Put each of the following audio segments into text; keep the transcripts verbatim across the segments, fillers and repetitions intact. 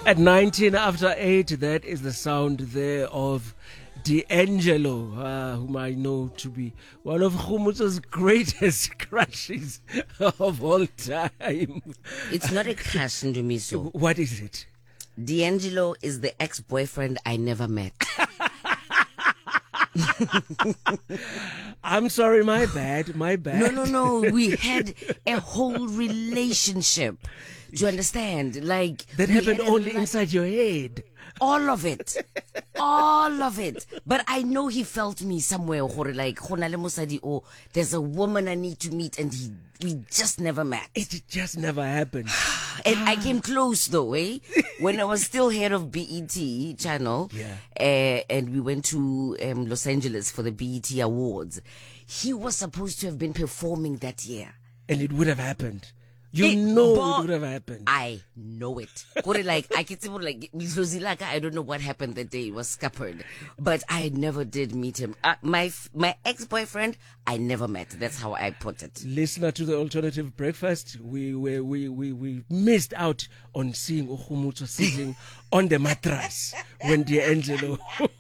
At nineteen after eight, that is the sound there of D'Angelo, uh, whom I know to be one of Khumutso's greatest crushes of all time. It's not a crush, Ndumiso. What is it? D'Angelo is the ex-boyfriend I never met. I'm sorry, my bad, my bad. No, no, no. We had a whole relationship. Do you understand? Like that happened only like, inside your head. All of it. All of it. But I know he felt me somewhere. Like, oh, there's a woman I need to meet, and he, we just never met. It just never happened. And I came close, though, eh? When I was still head of B E T channel, yeah. uh, and we went to um, Los Angeles for the B E T Awards, he was supposed to have been performing that year. And it would have happened. You it, know it would have happened. I know it. Like I can say, like I don't know what happened that day. It was scuppered, but I never did meet him. Uh, my my ex boyfriend, I never met. That's how I put it. Listener to the Alternative Breakfast, we we we we, we missed out on seeing Khumutso sitting on the mattress when D'Angelo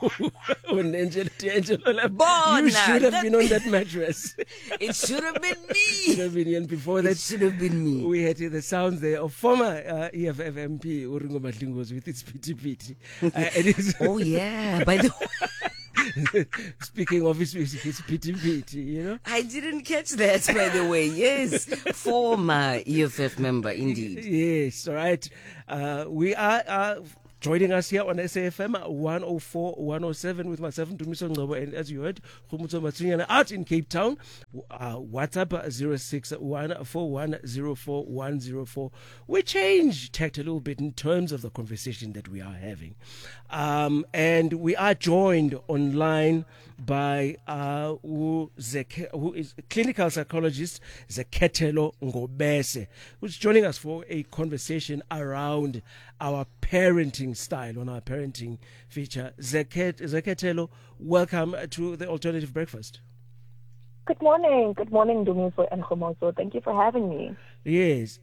when Angelo, D'Angelo left. Bona, you should have that, been on that mattress. It should have been me. Should have been, and before that, it should have been me. We had the sounds there of former uh, E F F M P Uringo Madlingos with its pity pity. Uh, oh yeah, by the way. Speaking of his, his pity pity, you know. I didn't catch that, by the way. Yes, former E F F member, indeed. Yes, all right. Uh, we are. Uh, Joining us here on S A F M one oh four, one oh seven with myself, Ndumiso Ngcobo, and as you heard, Khumutso Matsunyana out in Cape Town. Uh, WhatsApp zero six one four one zero four one zero four. We changed tact a little bit in terms of the conversation that we are having. Um, and we are joined online by uh, who, Zeke, who is a clinical psychologist, Zeketelo Ngobese, who's joining us for a conversation around our parenting style, on our parenting feature. Zeket, Zeketelo, welcome to the Alternative Breakfast. Good morning. Good morning, Ndumiso and Khumutso. Thank you for having me. Yes.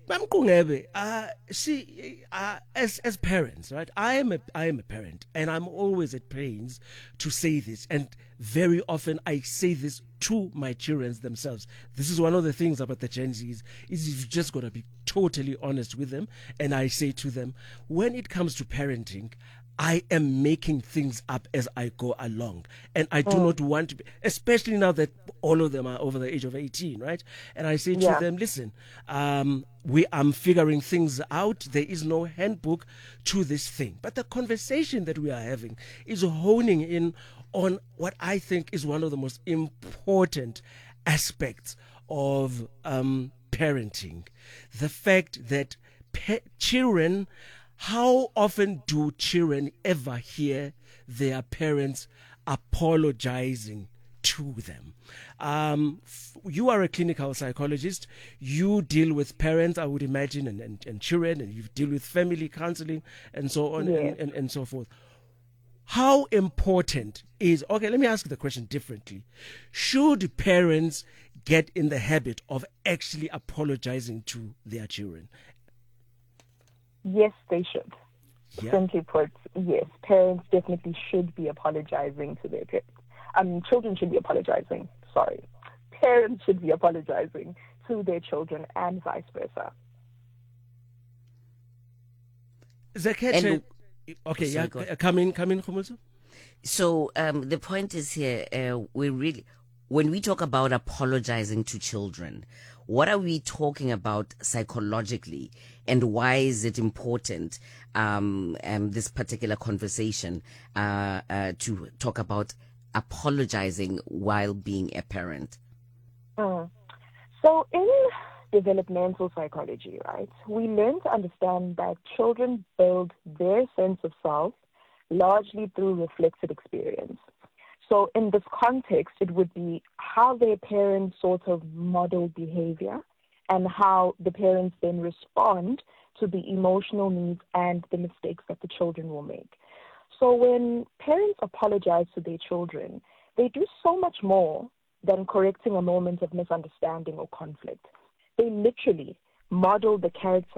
Uh, see, uh, as as parents, right? I am a I am a parent, and I'm always at pains to say this, and very often I say this to my children themselves. This is one of the things about the Gen Zs, is you've just got to be totally honest with them. And I say to them, when it comes to parenting, I am making things up as I go along. And I do mm. not want to be, especially now that all of them are over the age of eighteen, right? And I say to yeah. them, listen, um, we I'm figuring things out. There is no handbook to this thing. But the conversation that we are having is honing in on what I think is one of the most important aspects of um, parenting. The fact that pe- children... How often do children ever hear their parents apologizing to them? Um, f- you are a clinical psychologist. You deal with parents, I would imagine, and, and, and children, and you deal with family counseling and so on, yes. and, and, and so forth. How important is, okay, let me ask the question differently. Should parents get in the habit of actually apologizing to their children? Yes, they should. Yeah. Simply put, yes, parents definitely should be apologizing to their parents. Um, children should be apologizing, sorry. Parents should be apologizing to their children and vice versa. Zaket, okay, yeah, come in, come in, Khumutso. So um, the point is here, uh, we really, when we talk about apologizing to children, what are we talking about psychologically, and why is it important, um, um, this particular conversation, uh, uh, to talk about apologizing while being a parent? Mm. So in developmental psychology, right, we learn to understand that children build their sense of self largely through reflected experience. So in this context, it would be how their parents sort of model behavior and how the parents then respond to the emotional needs and the mistakes that the children will make. So when parents apologize to their children, they do so much more than correcting a moment of misunderstanding or conflict. They literally model the character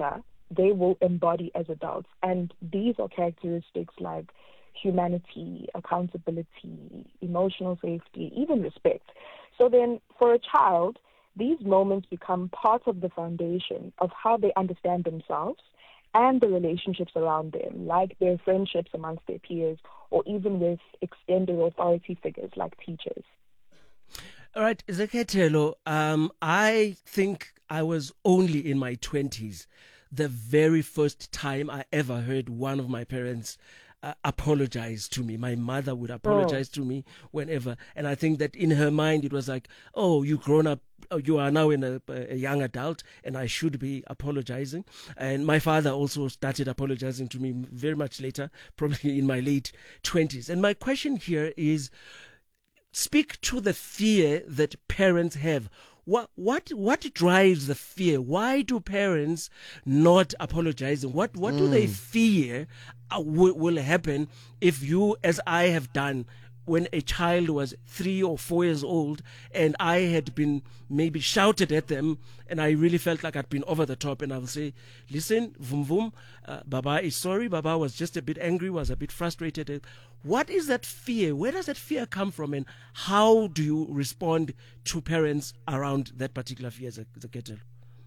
they will embody as adults. And these are characteristics like humanity, accountability, emotional safety, even respect. So then for a child, these moments become part of the foundation of how they understand themselves and the relationships around them, like their friendships amongst their peers, or even with extended authority figures like teachers. All right, Zeketelo, um, I think I was only in my twenties the very first time I ever heard one of my parents uh, apologize to me. My mother would apologize oh. to me whenever. And I think that in her mind, it was like, oh, you grown up, you are now in a, a young adult and I should be apologizing. And my father also started apologizing to me very much later, probably in my late twenties. And my question here is, speak to the fear that parents have. What what what drives the fear? Why do parents not apologizing? What what mm. do they fear uh, will, will happen if you, as I have done, when a child was three or four years old and I had been maybe shouted at them and I really felt like I'd been over the top, and I will say, listen, vum vum, uh, Baba is sorry. Baba was just a bit angry, was a bit frustrated. What is that fear? Where does that fear come from, and how do you respond to parents around that particular fear, Zeketelo?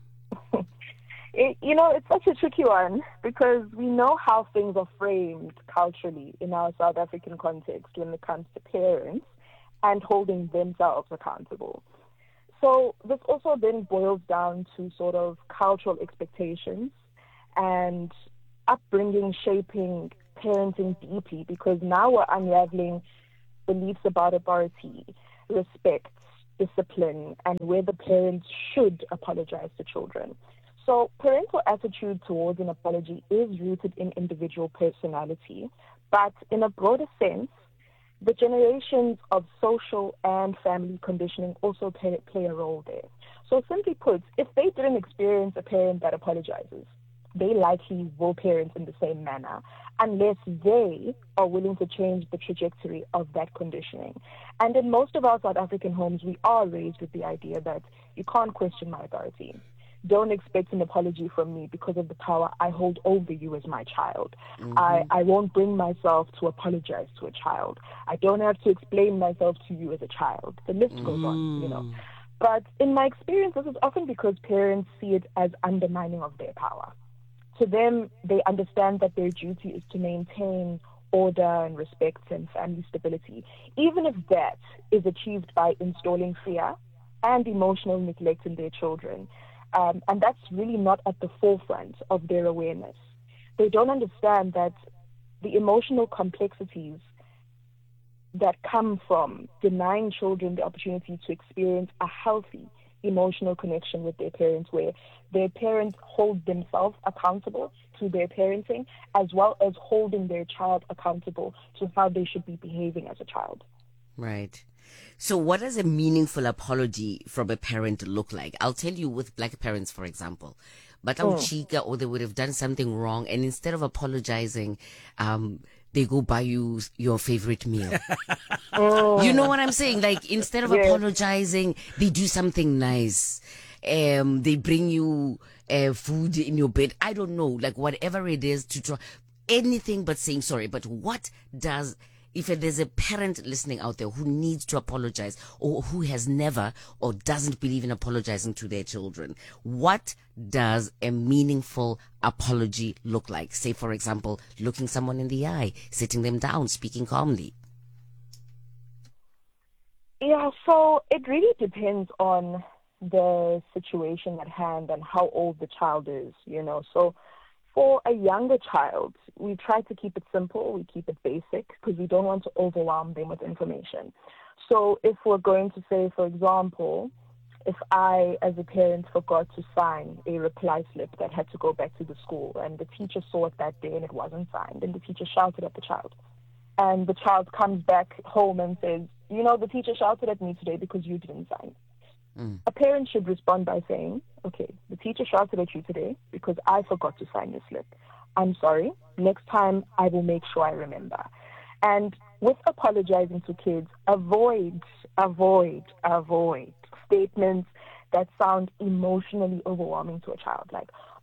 You know, it's such a tricky one because we know how things are framed culturally in our South African context when it comes to parents and holding themselves accountable. So this also then boils down to sort of cultural expectations and upbringing shaping parenting deeply, because now we're unraveling beliefs about authority, respect, discipline, and where the parents should apologize to children. So parental attitude towards an apology is rooted in individual personality, but in a broader sense, the generations of social and family conditioning also play, play a role there. So simply put, if they didn't experience a parent that apologizes, they likely will parent in the same manner unless they are willing to change the trajectory of that conditioning. And in most of our South African homes, we are raised with the idea that you can't question my authority. Don't expect an apology from me because of the power I hold over you as my child. Mm-hmm. I, I won't bring myself to apologize to a child. I don't have to explain myself to you as a child. The list goes mm. on, you know. But in my experience, this is often because parents see it as undermining of their power. To them, they understand that their duty is to maintain order and respect and family stability, even if that is achieved by installing fear and emotional neglect in their children. Um, and that's really not at the forefront of their awareness. They don't understand that the emotional complexities that come from denying children the opportunity to experience a healthy emotional connection with their parents, where their parents hold themselves accountable to their parenting, as well as holding their child accountable to how they should be behaving as a child. Right. So what does a meaningful apology from a parent look like? I'll tell you, with black parents, for example, but oh. chica, or they would have done something wrong, and instead of apologizing, um, they go buy you your favorite meal. oh. You know what I'm saying? Like, instead of yes. apologizing, they do something nice. Um, they bring you uh, food in your bed. I don't know, like whatever it is to try, anything but saying sorry. But what does, if there's a parent listening out there who needs to apologize, or who has never or doesn't believe in apologizing to their children, what does a meaningful apology look like? Say, for example, looking someone in the eye, sitting them down, speaking calmly. Yeah, so it really depends on the situation at hand and how old the child is, you know. So for a younger child, we try to keep it simple, we keep it basic, because we don't want to overwhelm them with information. So if we're going to say, for example, if I, as a parent, forgot to sign a reply slip that had to go back to the school, and the teacher saw it that day and it wasn't signed, and the teacher shouted at the child, and the child comes back home and says, you know, the teacher shouted at me today because you didn't sign. Mm. A parent should respond by saying, okay, the teacher shouted at you today because I forgot to sign your slip. I'm sorry. Next time, I will make sure I remember. And with apologizing to kids, avoid, avoid, avoid statements that sound emotionally overwhelming to a child. Like,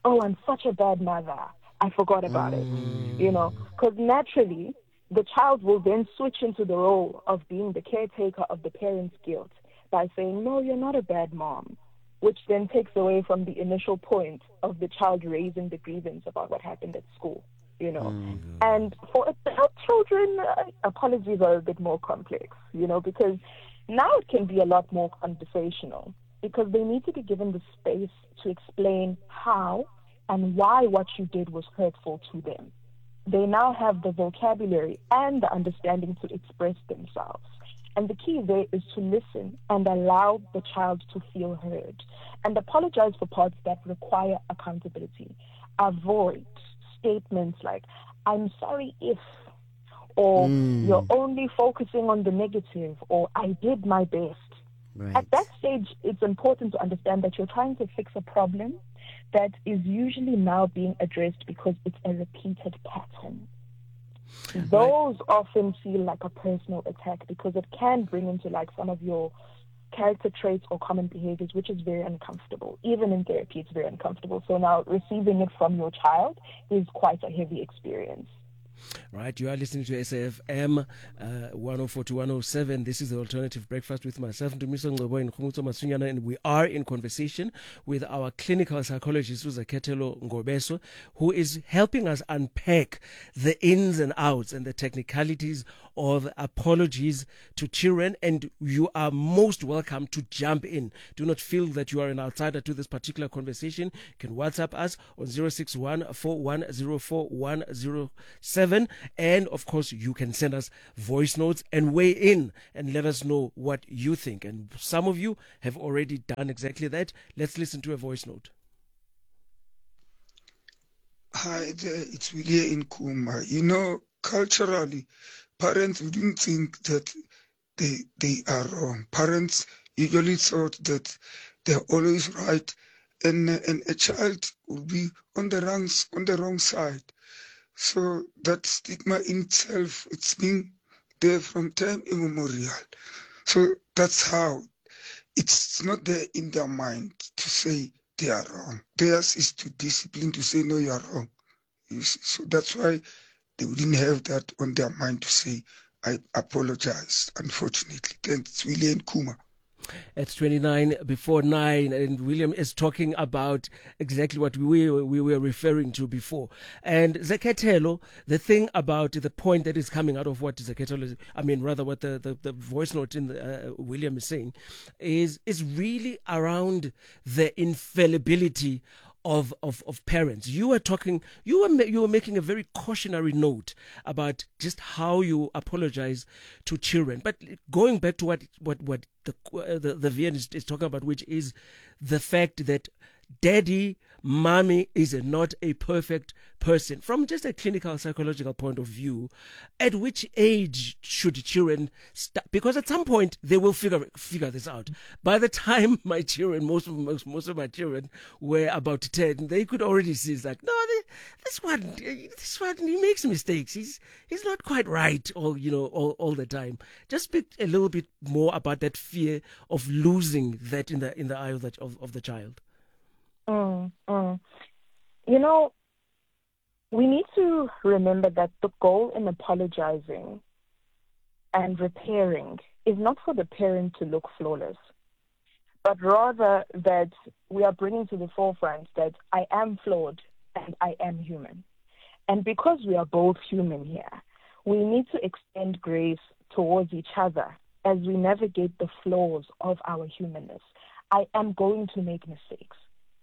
oh, I'm such a bad mother, I forgot about mm. it, you know, because naturally the child will then switch into the role of being the caretaker of the parent's guilt by saying, no, you're not a bad mom, which then takes away from the initial point of the child raising the grievance about what happened at school, you know. Mm. And for adult children, uh, apologies are a bit more complex, you know, because now it can be a lot more conversational because they need to be given the space to explain how and why what you did was hurtful to them. They now have the vocabulary and the understanding to express themselves. And the key there is to listen and allow the child to feel heard and apologize for parts that require accountability. Avoid statements like, I'm sorry if, or mm. you're only focusing on the negative, or I did my best. Right. At that stage, it's important to understand that you're trying to fix a problem that is usually now being addressed because it's a repeated pattern. Right. Those often feel like a personal attack because it can bring into like some of your character traits or common behaviors, which is very uncomfortable. Even in therapy, it's very uncomfortable. So now receiving it from your child is quite a heavy experience. Right, you are listening to S A F M uh, one oh four to one oh seven. This is the Alternative Breakfast with myself, Ndumiso Ngcobo and Khumutso Masunyana, and we are in conversation with our clinical psychologist, Uzakethelo Ngobeso, who is helping us unpack the ins and outs and the technicalities of apologies to children. And you are most welcome to jump in. Do not feel that you are an outsider to this particular conversation. You can WhatsApp us on zero six one, four one zero four, one zero seven. And of course, you can send us voice notes and weigh in and let us know what you think. And some of you have already done exactly that. Let's listen to a voice note. Hi there, it's Willie in Kuma. You know, culturally, parents wouldn't think that they they are wrong. Parents usually thought that they're always right, and and a child would be on the wrong on the wrong side. So that stigma in itself, it's been there from time immemorial. So that's how it's not there in their mind to say they are wrong. Theirs is to discipline to say, no, you are wrong. You see? So that's why they wouldn't have that on their mind to say, I apologize, unfortunately. Thanks, William Kuma. It's twenty-nine before nine, and William is talking about exactly what we, we were referring to before. And Zakethelo, the thing about the point that is coming out of what Zakethelo is, I mean, rather what the, the, the voice note in the, uh, William is saying, is, is really around the infallibility Of, of of parents. You were talking, you were you were making a very cautionary note about just how you apologize to children. But going back to what what what the uh, the, the V N is, is talking about, which is the fact that daddy, mommy is not a perfect person. From just a clinical psychological point of view, at which age should children start? Because at some point they will figure figure this out. By the time my children, most of most, most of my children were about ten, they could already see it's like, no, they, this one, this one, he makes mistakes. He's he's not quite right all you know all, all the time. Just speak a little bit more about that fear of losing that in the in the eye of the of, of the child. Mm, mm. You know, we need to remember that the goal in apologizing and repairing is not for the parent to look flawless, but rather that we are bringing to the forefront that I am flawed and I am human. And because we are both human here, we need to extend grace towards each other as we navigate the flaws of our humanness. I am going to make mistakes.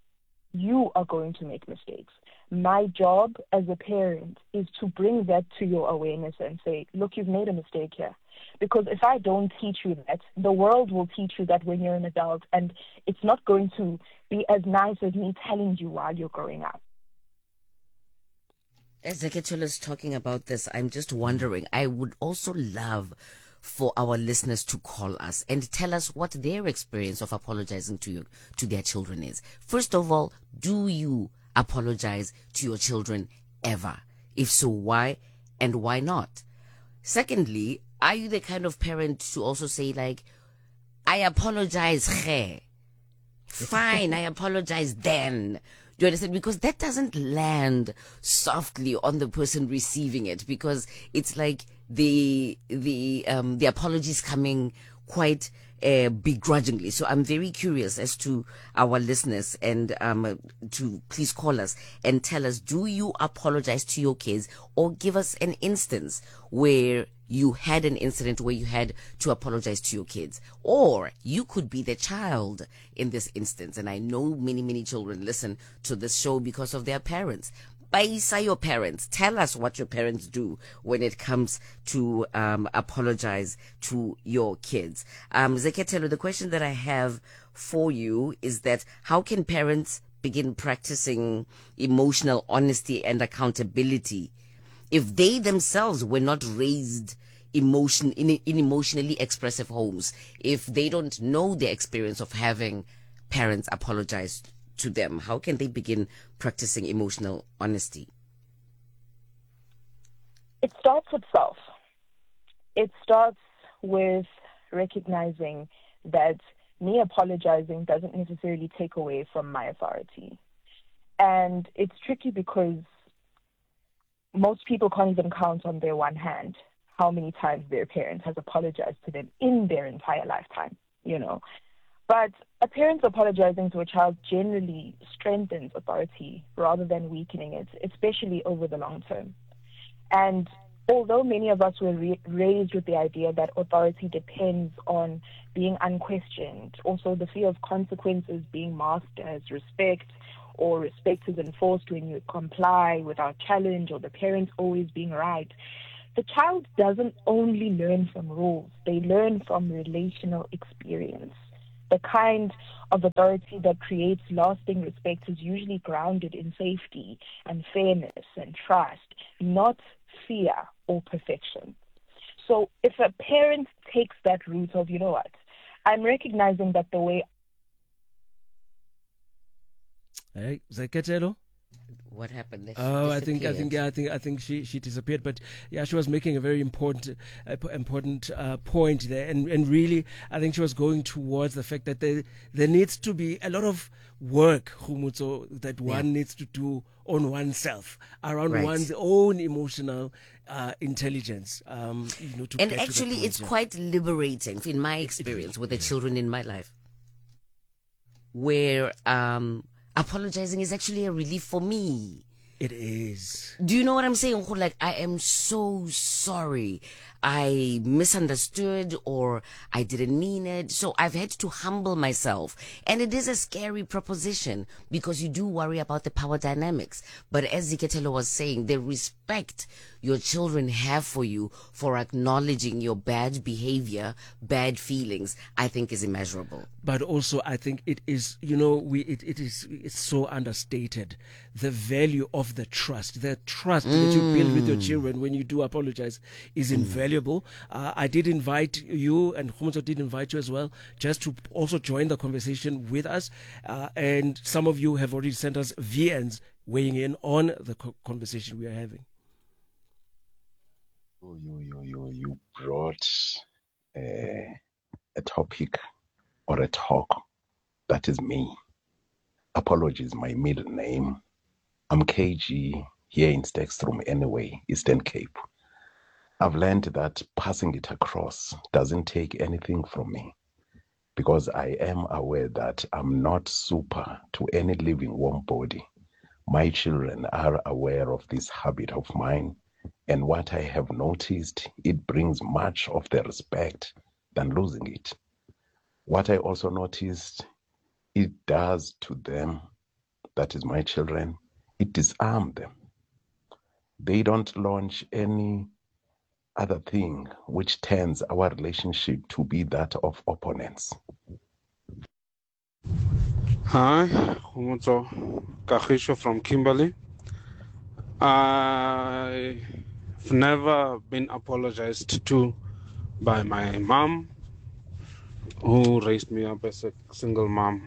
You are going to make mistakes. My job as a parent is to bring that to your awareness and say, look, you've made a mistake here. Because if I don't teach you that, the world will teach you that when you're an adult, and it's not going to be as nice as me telling you while you're growing up. As Zakethelo is talking about this, I'm just wondering, I would also love for our listeners to call us and tell us what their experience of apologizing to you, to their children is. First of all, do you apologize to your children ever? If so, why and why not? Secondly, are you the kind of parent to also say like, I apologize, he. Fine, I apologize then. Do you understand? Because that doesn't land softly on the person receiving it, because it's like the the um the apologies coming quite uh, begrudgingly. So I'm very curious as to our listeners, and um to please call us and tell us, do you apologize to your kids, or give us an instance where you had an incident where you had to apologize to your kids? Or you could be the child in this instance. And I know many, many children listen to this show because of their parents. Baisa your parents. Tell us what your parents do when it comes to um, apologize to your kids. Um, Zeketelo, the question that I have for you is that how can parents begin practicing emotional honesty and accountability if they themselves were not raised emotion in, in emotionally expressive homes, if they don't know the experience of having parents apologize to them? How can they begin practicing emotional honesty? It starts with self. It starts with recognizing that me apologizing doesn't necessarily take away from my authority. And it's tricky because most people can't even count on their one hand how many times their parent has apologized to them in their entire lifetime, you know. But a parent apologizing to a child generally strengthens authority rather than weakening it, especially over the long term. And although many of us were re- raised with the idea that authority depends on being unquestioned, also the fear of consequences being masked as respect, or respect is enforced when you comply without challenge, or the parents always being right, the child doesn't only learn from rules, they learn from relational experience. The kind of authority that creates lasting respect is usually grounded in safety and fairness and trust, not fear or perfection. So if a parent takes that route of, you know what, I'm recognizing that the way... Hey, Zeketelo? What happened? She Oh, I think, I disappeared. think, yeah, I think, I think she, she disappeared. But yeah, she was making a very important, uh, p- important uh, point there, and and really, I think she was going towards the fact that there there needs to be a lot of work, Khumutso, that one Yeah. needs to do on oneself around Right. one's own emotional uh, intelligence. Um, you know, to And get to actually, that it's point, quite liberating in my experience with the children in my life, where um, apologizing is actually a relief for me. yeah. It is. Do you know what I'm saying? Like, I am so sorry. I misunderstood, or I didn't mean it. So I've had to humble myself. And it is a scary proposition because you do worry about the power dynamics. But as Ziketelo was saying, the respect your children have for you for acknowledging your bad behavior, bad feelings, I think is immeasurable. But also, I think it is, you know, we it, it is it's so understated, the value of the trust, the trust that you build with your children when you do apologize is invaluable. Uh, I did invite you, and Khumutso did invite you as well, just to also join the conversation with us. Uh, and some of you have already sent us V Ns weighing in on the co- conversation we are having. You, you, you, you you brought uh, a topic or a talk that is me. Apology is my middle name. I'm K G here in Stekstrom anyway, Eastern Cape. I've learned that passing it across doesn't take anything from me, because I am aware that I'm not super to any living warm body. My children are aware of this habit of mine, and what I have noticed, it brings much of the respect than losing it. What I also noticed, it does to them, that is my children, it disarms them. They don't launch any other thing which turns our relationship to be that of opponents. Hi, Khumutso Kagisho from Kimberley. I've never been apologized to by my mom, who raised me up as a single mom.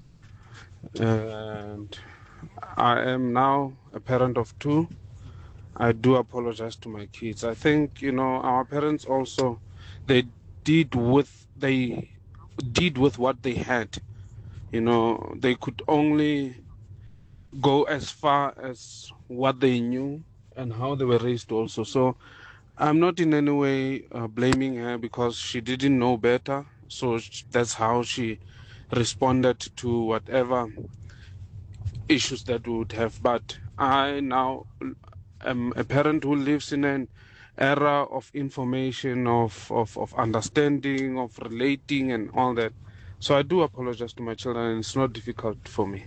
And I am now a parent of two. I do apologize to my kids. I think, you know, our parents also, they did with, they did with what they had. You know, they could only go as far as what they knew and how they were raised also. So I'm not in any way uh, blaming her because she didn't know better. So sh- that's how she responded to whatever issues that we would have. But I now am a parent who lives in an era of information, of, of, of understanding, of relating and all that. So I do apologize to my children, and it's not difficult for me.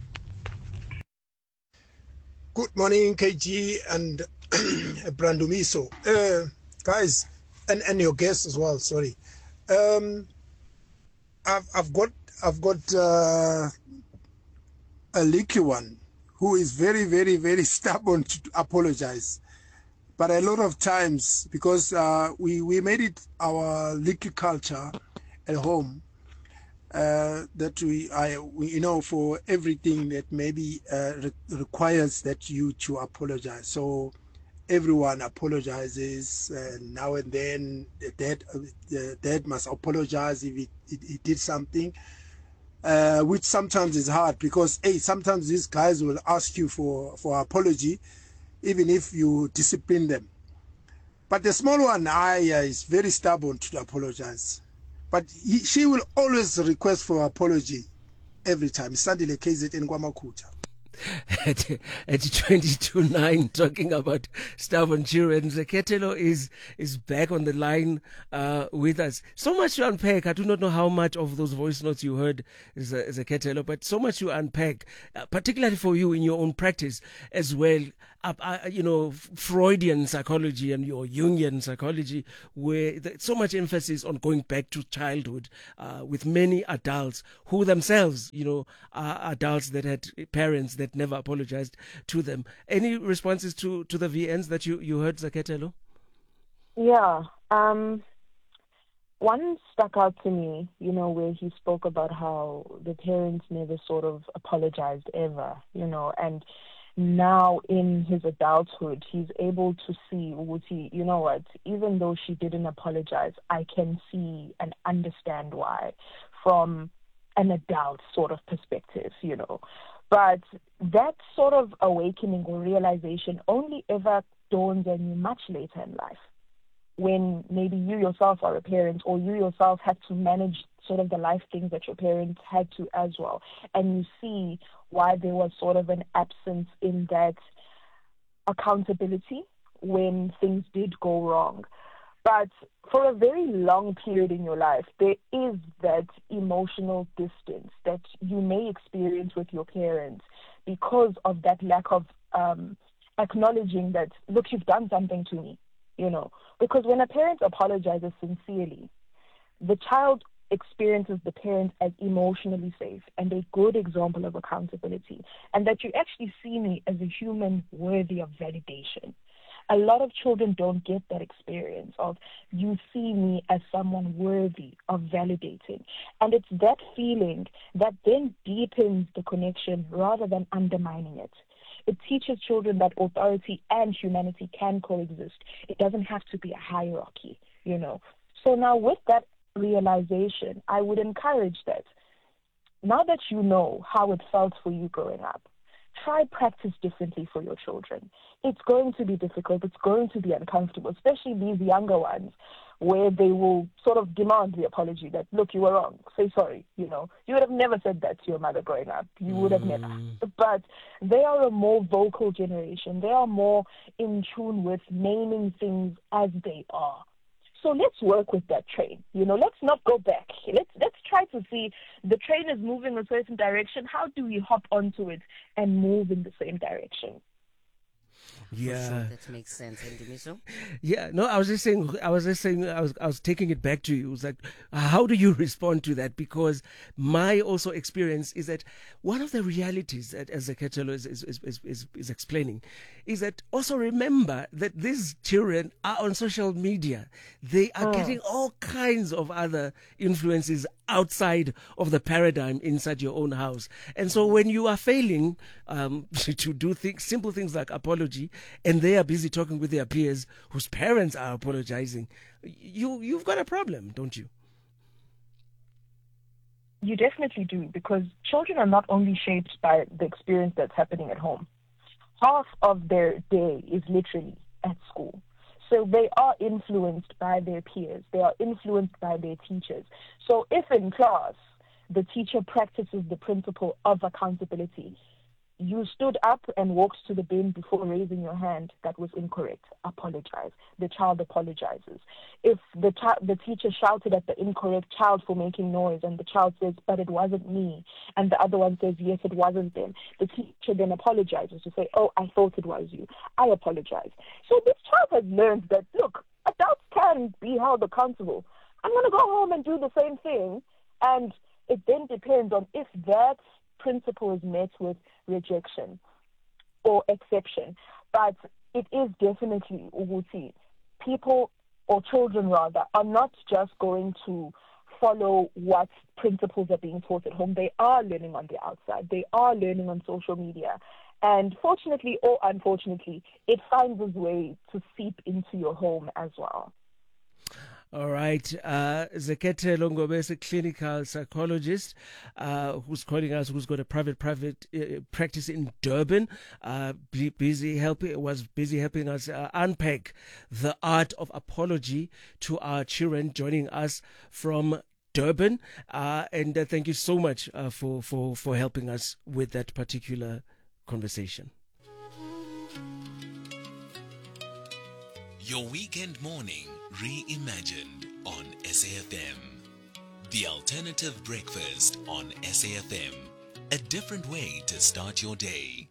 Good morning, K G and Brandumiso. Uh, guys, and, and your guests as well, sorry. Um, I've, I've got, I've got uh, a leaky one who is very, very, very stubborn to apologize. But a lot of times, because uh, we, we made it our leaky culture at home, Uh, that we, I, we, you know, for everything that maybe uh, re requires that you to apologize. So everyone apologizes, and now and then the dad, uh, the dad must apologize if he, he, he did something, uh, which sometimes is hard because, hey, sometimes these guys will ask you for, for apology, even if you discipline them. But the small one, I, uh, is very stubborn to apologize. But he, she will always request for apology every time. Sandile K Z N Kwamakuta. At, at twenty-two nine, talking about stubborn children, Zeketelo is is back on the line uh, with us. So much to unpack. I do not know how much of those voice notes you heard, Zeketelo, but so much to unpack, uh, particularly for you in your own practice as well. Uh, uh, you know, Freudian psychology and your Jungian psychology, where there's so much emphasis on going back to childhood uh, with many adults who themselves, you know, are adults that had parents that never apologized to them. Any responses to, to the V Ns that you, you heard, Zaketelo? Yeah. Um, one stuck out to me, you know, where he spoke about how the parents never sort of apologized ever, you know, and now in his adulthood, he's able to see, Uguti, you know what, even though she didn't apologize, I can see and understand why from an adult sort of perspective, you know. But that sort of awakening or realization only ever dawns on you much later in life, when maybe you yourself are a parent or you yourself have to manage sort of the life things that your parents had to as well. And you see why there was sort of an absence in that accountability when things did go wrong. But for a very long period in your life, there is that emotional distance that you may experience with your parents because of that lack of um, acknowledging that, look, you've done something to me, you know. Because when a parent apologizes sincerely, the child experiences the parent as emotionally safe and a good example of accountability, and that you actually see me as a human worthy of validation. A lot of children don't get that experience of you see me as someone worthy of validating. And it's that feeling that then deepens the connection rather than undermining it. It teaches children that authority and humanity can coexist. It doesn't have to be a hierarchy, you know. So now with that realization, I would encourage that now that you know how it felt for you growing up, try practice differently for your children. It's going to be difficult. It's going to be uncomfortable, especially these younger ones, where they will sort of demand the apology that, look, you were wrong, say sorry, you know. You would have never said that to your mother growing up. You would have never. But they are a more vocal generation. They are more in tune with naming things as they are. So let's work with that train. You know, let's not go back. Let's let's try to see the train is moving a certain direction. How do we hop onto it and move in the same direction? Yeah, sure, that makes sense. And Dumiso? Yeah, no, I was just saying, I was just saying, I was, I was taking it back to you. It was like, how do you respond to that? Because my also experience is that one of the realities that, as Zeketelo is, is, is, is, is explaining, is that also remember that these children are on social media. They are Oh. getting all kinds of other influences outside of the paradigm inside your own house. And so when you are failing um, to do things, simple things like apology, and they are busy talking with their peers whose parents are apologizing, you, you've got a problem, don't you? You definitely do, because children are not only shaped by the experience that's happening at home. Half of their day is literally at school. So they are influenced by their peers. They are influenced by their teachers. So if in class the teacher practices the principle of accountability, you stood up and walked to the bin before raising your hand, that was incorrect. Apologize. The child apologizes. If the chi- the teacher shouted at the incorrect child for making noise and the child says, but it wasn't me, and the other one says, yes, it wasn't them, the teacher then apologizes to say, oh, I thought it was you. I apologize. So this child has learned that, look, adults can be held accountable. I'm going to go home and do the same thing, and it then depends on if that principle is met with rejection or exception. But it is definitely, Uguti, people or children rather are not just going to follow what principles are being taught at home. They are learning on the outside. They are learning on social media. And fortunately or unfortunately, it finds its way to seep into your home as well. All right. Uh, Zekete Longobe is a clinical psychologist uh, who's calling us, who's got a private private uh, practice in Durban. Uh, busy helping was busy helping us uh, unpack the art of apology to our children. Joining us from Durban, uh, and uh, thank you so much uh, for for for helping us with that particular conversation. Your weekend morning reimagined on S A F M. The alternative breakfast on S A F M. A different way to start your day.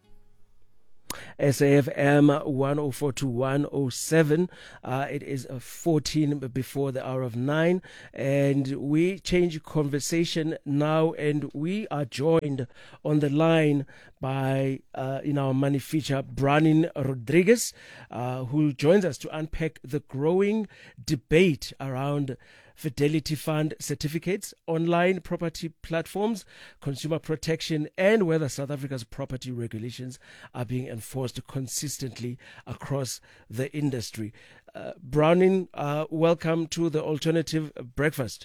S A F M one oh four to one oh seven. Uh, it is uh, fourteen before the hour of nine, and we change conversation now, and we are joined on the line by, uh, in our money feature, Browning Rodriguez, uh, who joins us to unpack the growing debate around Fidelity Fund certificates, online property platforms, consumer protection, and whether South Africa's property regulations are being enforced consistently across the industry. Uh, Browning, uh, welcome to the Alternative Breakfast.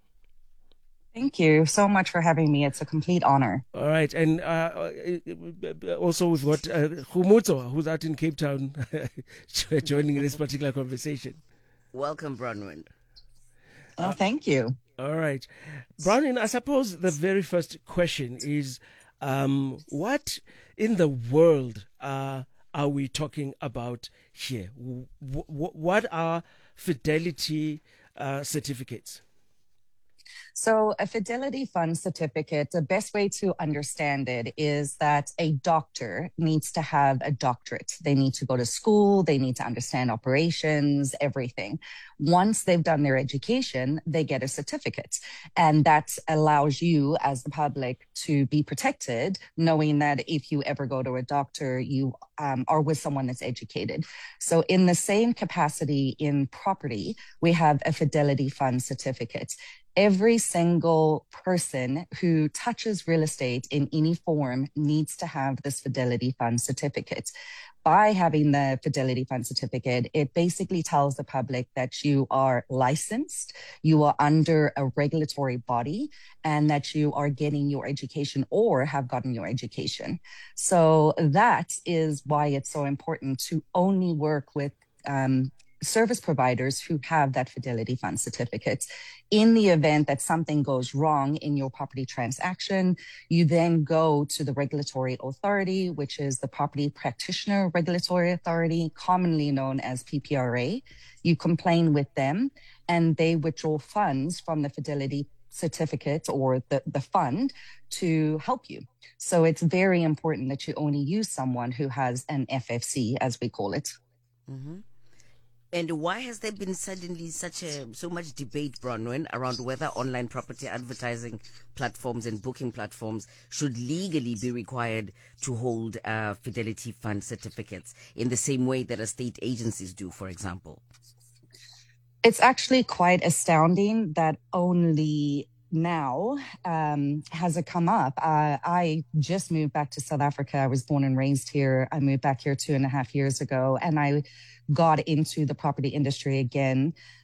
Thank you so much for having me. It's a complete honor. All right. And uh, also with what uh, Khumutso, who's out in Cape Town, joining this particular conversation. Welcome, Bronwyn. Oh, thank you. All right. Browning, I suppose the very first question is, um, what in the world uh, are we talking about here? W- w- what are Fidelity uh, certificates? So a Fidelity Fund certificate, the best way to understand it is that a doctor needs to have a doctorate. They need to go to school. They need to understand operations, everything. Once they've done their education, they get a certificate. And that allows you as the public to be protected, knowing that if you ever go to a doctor, you um, are with someone that's educated. So in the same capacity in property, we have a Fidelity Fund certificate. Every single person who touches real estate in any form needs to have this Fidelity Fund certificate. By having the Fidelity Fund certificate, it basically tells the public that you are licensed, you are under a regulatory body, and that you are getting your education or have gotten your education. So that is why it's so important to only work with um, service providers who have that Fidelity Fund certificate. In the event that something goes wrong in your property transaction, you then go to the regulatory authority, which is the Property Practitioner Regulatory Authority, commonly known as P P R A. You complain with them, and they withdraw funds from the Fidelity certificate or the, the fund to help you. So it's very important that you only use someone who has an F F C, as we call it. Mm-hmm. And why has there been suddenly such a so much debate, Bronwyn, around whether online property advertising platforms and booking platforms should legally be required to hold uh, Fidelity Fund certificates in the same way that estate agencies do, for example? It's actually quite astounding that only now um, has it come up. Uh, I just moved back to South Africa. I was born and raised here. I moved back here two and a half years ago, and I got into the property industry again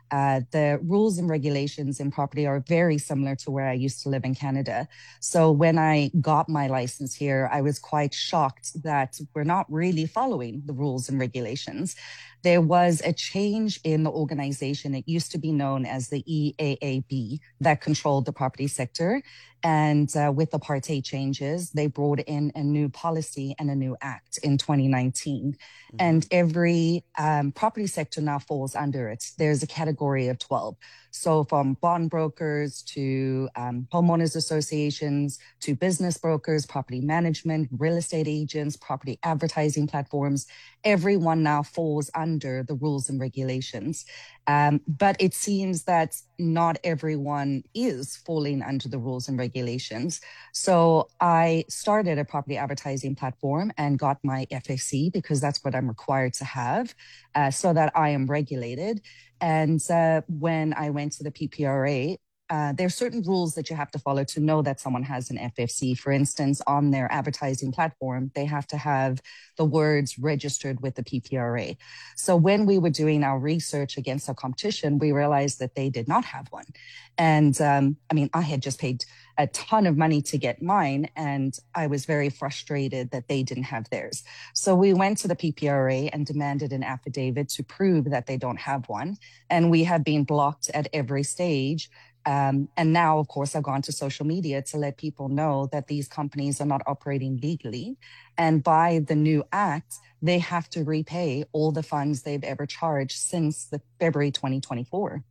Uh, the rules and regulations in property are very similar to where I used to live in Canada. So when I got my license here, I was quite shocked that we're not really following the rules and regulations. There was a change in the organization. It used to be known as the E A A B that controlled the property sector. And uh, with the Part A changes, they brought in a new policy and a new act in twenty nineteen. Mm-hmm. And every um, property sector now falls under it. There's a category of twelve. So from bond brokers to um, homeowners associations to business brokers, property management, real estate agents, property advertising platforms, everyone now falls under the rules and regulations. Um, but it seems that not everyone is falling under the rules and regulations. So I started a property advertising platform and got my F S C because that's what I'm required to have uh, so that I am regulated. And uh, when I went to the P P R A, Uh, there are certain rules that you have to follow to know that someone has an F F C. For instance, on their advertising platform, they have to have the words registered with the P P R A. So when we were doing our research against our competition, we realized that they did not have one. And um, I mean, I had just paid a ton of money to get mine, and I was very frustrated that they didn't have theirs. So we went to the P P R A and demanded an affidavit to prove that they don't have one. And we have been blocked at every stage. Um, and now, of course, I've gone to social media to let people know that these companies are not operating legally. And by the new act, they have to repay all the funds they've ever charged since the February twenty twenty-four.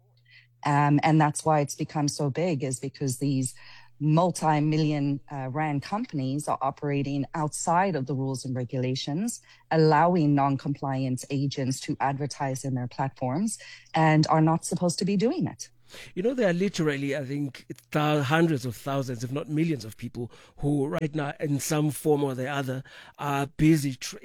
Um, and that's why it's become so big, is because these multi-million uh, rand companies are operating outside of the rules and regulations, allowing non-compliant agents to advertise in their platforms and are not supposed to be doing it. You know, there are literally, I think, th- hundreds of thousands, if not millions of people who right now, in some form or the other, are busy tr-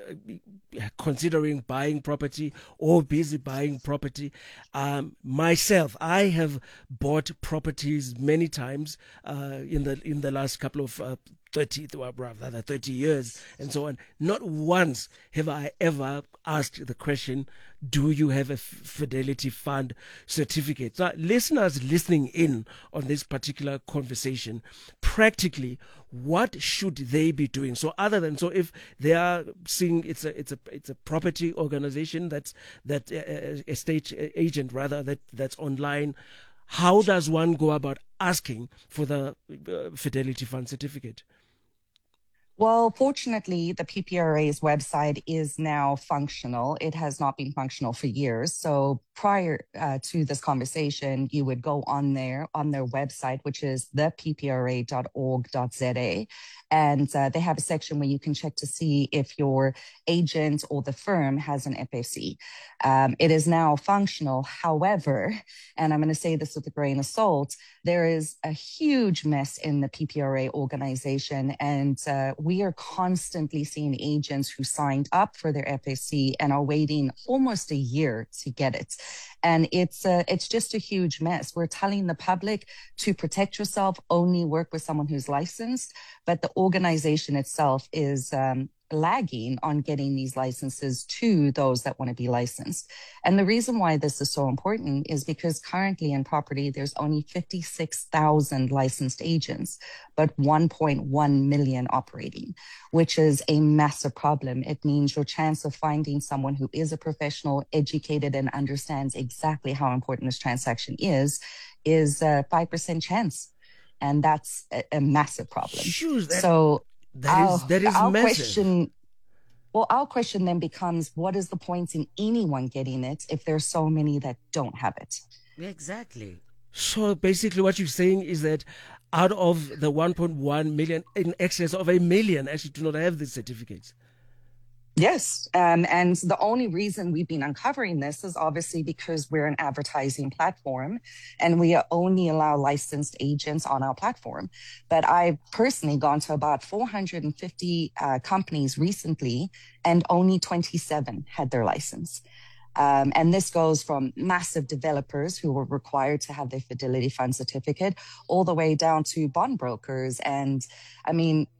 considering buying property or busy buying property. Um, myself, I have bought properties many times uh, in the in the last couple of uh, thirty, well, rather thirty years and so on. Not once have I ever asked the question, do you have a Fidelity Fund certificate? Now, listeners listening in on this particular conversation, practically, what should they be doing? So other than, so if they are seeing it's a it's a it's a property organization that's that uh, estate agent rather that that's online, how does one go about asking for the uh, Fidelity Fund certificate? Well, fortunately, the P P R A's website is now functional. It has not been functional for years. So prior uh, to this conversation, you would go on there, on their website, which is the p p r a dot org dot z a. And uh, they have a section where you can check to see if your agent or the firm has an F F C. Um, it is now functional. However, and I'm going to say this with a grain of salt, there is a huge mess in the P P R A organization. And uh, we are constantly seeing agents who signed up for their F F C and are waiting almost a year to get it. And it's uh, it's just a huge mess. We're telling the public to protect yourself, only work with someone who's licensed, but the organization itself is um, lagging on getting these licenses to those that want to be licensed. And the reason why this is so important is because currently in property, there's only fifty-six thousand licensed agents, but one point one million operating, which is a massive problem. It means your chance of finding someone who is a professional, educated, and understands exactly how important this transaction is, is a five percent chance. And that's a, a massive problem. Sure, that, so that our, is, that is our massive. question, well, our question then becomes, what is the point in anyone getting it if there's so many that don't have it? Exactly. So basically what you're saying is that out of the one point one million, in excess of a million actually do not have these certificates. Yes. Um, and the only reason we've been uncovering this is obviously because we're an advertising platform and we only allow licensed agents on our platform. But I've personally gone to about four hundred fifty uh, companies recently, and only twenty-seven had their license. Um, and this goes from massive developers who were required to have their Fidelity Fund certificate all the way down to bond brokers. And I mean,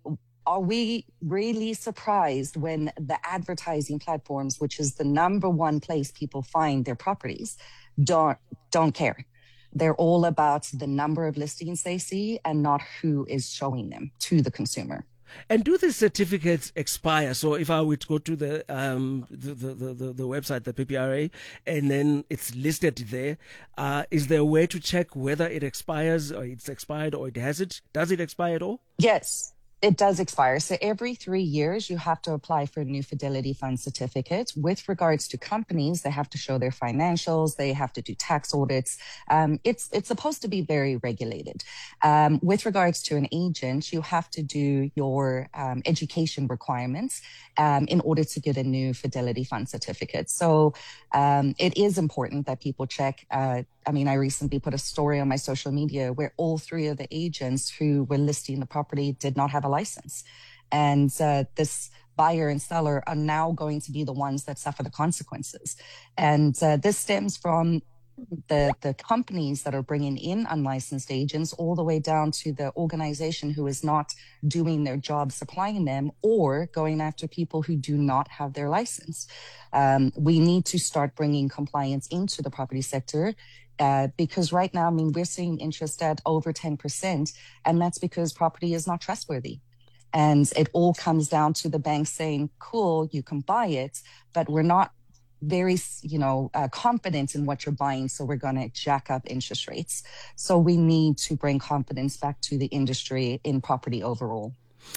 are we really surprised when the advertising platforms, which is the number one place people find their properties, don't don't care? They're all about the number of listings they see and not who is showing them to the consumer. And do these certificates expire? So if I were to go to the um the the, the, the website, the P P R A, and then it's listed there, uh, is there a way to check whether it expires or it's expired or it hasn't? Does it expire at all? Yes, it does expire. So every three years, you have to apply for a new Fidelity Fund certificate. With regards to companies, they have to show their financials. They have to do tax audits. Um, it's it's supposed to be very regulated. Um, with regards to an agent, you have to do your um, education requirements um, in order to get a new Fidelity Fund certificate. So um, it is important that people check. Uh, I mean, I recently put a story on my social media where all three of the agents who were listing the property did not have a license. And uh, this buyer and seller are now going to be the ones that suffer the consequences. And uh, this stems from the, the companies that are bringing in unlicensed agents all the way down to the organization who is not doing their job supplying them or going after people who do not have their license. Um, we need to start bringing compliance into the property sector. Uh, because right now, I mean, we're seeing interest at over ten percent, and that's because property is not trustworthy. And it all comes down to the bank saying, cool, you can buy it, but we're not very, you know, uh, confident in what you're buying, so we're going to jack up interest rates. So we need to bring confidence back to the industry in property overall.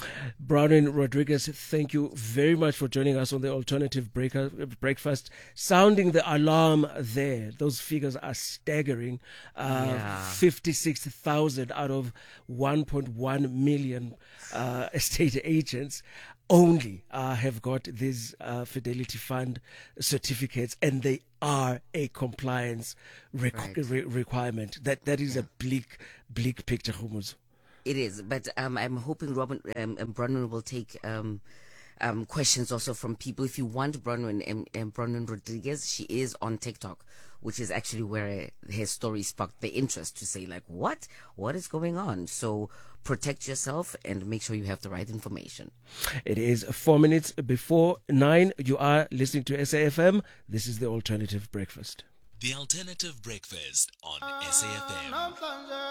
Bronwyn Rodriguez, thank you very much for joining us on the Alternative Breaker, Breakfast. Sounding the alarm there. Those figures are staggering. Uh, Yeah. fifty-six thousand out of one point one million uh, estate agents only uh, have got these uh, Fidelity Fund certificates, and they are a compliance requ- Right. re- requirement. That That is a bleak, bleak picture, Humuz. It is, but um, I'm hoping Robin um, and Bronwyn will take um, um, questions also from people. If you want Bronwyn and, and Bronwyn Rodriguez, she is on TikTok, which is actually where her story sparked the interest to say, like, what? What is going on? So protect yourself and make sure you have the right information. It is four minutes before nine. You are listening to S A F M. This is the Alternative Breakfast. The Alternative Breakfast on S A F M.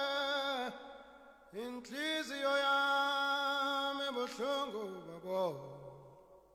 Inhliziyo yami ebuhlungu babo